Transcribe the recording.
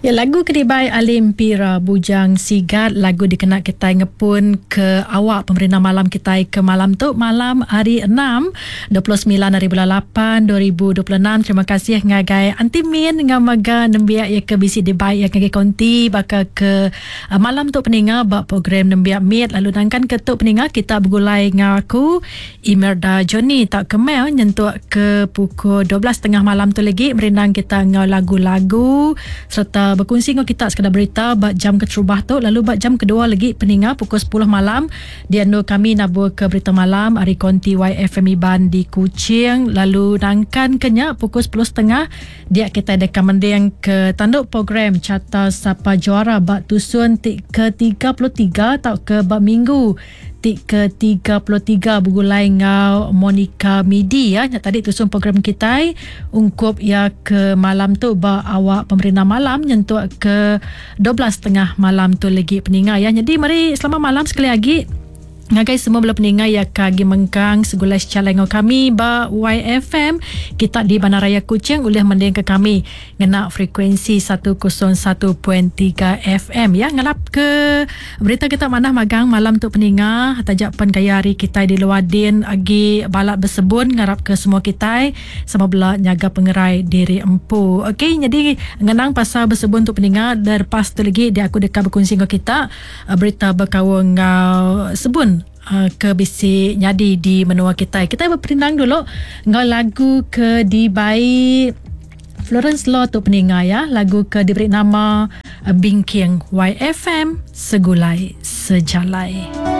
Ya, lagu Kedibai Alim Pira Bujang Sigat, lagu dikenak kita ngepun ke awak pemerintah malam kita ke malam tu, malam hari 6 29 hari bulan 8 2026. Terima kasih ngagai Anti Min ngamaga nembiak ya ke bisi dibai ya ngagai konti baka ke malam tu peninga bak program nembiak mit lalu nangkan ketuk peninga kita bergulai ngaku Imelda Johnny tak kemel nyentuh ke pukul 12.30 malam tu lagi merindang kita ngau lagu-lagu serta berkongsi dengan kita sekadar berita bak jam keterubah tu. Lalu bak jam kedua lagi peninga pukul 10 malam diandu kami nabur ke berita malam Ari Konti YFM Iban di Kuching. Lalu nangkan kenya pukul 10.30 dia kita ada kamandeng ke tanduk program carta siapa juara bak tusun tik ke 33 atau ke bak minggu tik ke 33 bergulai ngau Monica Midi ya. Tadi tusun program kita ungkup ya ke malam tu ba awak pemerintah malam nyentuh ke 12.30 malam tu lagi peninga ya. Jadi mari selamat malam sekali lagi ngagai semua bela peninga ya kagi mengkang segulai secara ngau kami ba YFM kita di Bandaraya Kuching boleh mendeng ke kami ngena frekuensi 101.3 FM ya. Ngalap ke berita kita mana magang malam tu peninga tajak pen gaya hari kita di Luadin agi balak bersebun ngarap ke semua kita sama bela nyaga pengerai diri empu. Okey, jadi ngenang pasal bersebun tu peninga dan lepas tu lagi dia aku dekat berkongsi dengan kita berita berkawang sebun ke bisi nyadi di menua kita. Kita berperindang dulu ngau lagu ke Dibai Florence Law tu peninga ya. Lagu ke diberi nama Bingking YFM Segulai Sejalai.